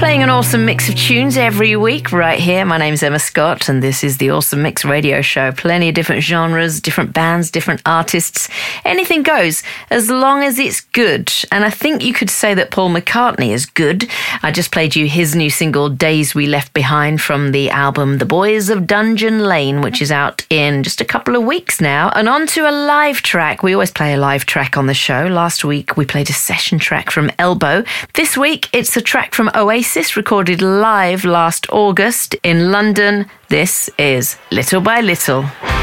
Playing an awesome mix of tunes every week right here. My name's Emma Scott and this is the Awesome Mix radio show. Plenty of different genres, different bands, different artists. Anything goes as long as it's good. And I think you could say that Paul McCartney is good. I just played you his new single, Days We Left Behind, from the album The Boys of Dungeon Lane, which is out in just a couple of weeks now. And on to a live track. We always play a live track on the show. Last week we played a session track from Elbow. This week it's a track from Oasis, recorded live last August in London. This is Little by Little.